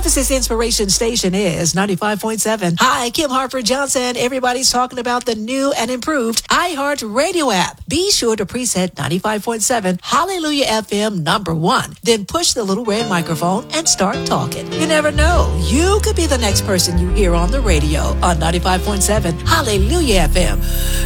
Memphis' inspiration station is 95.7. Hi, Kim Harper Johnson. Everybody's talking about the new and improved iHeart Radio app. Be sure to preset 95.7 Hallelujah FM #1. Then push the little red microphone and start talking. You never know. You could be the next person you hear on the radio on 95.7 Hallelujah FM.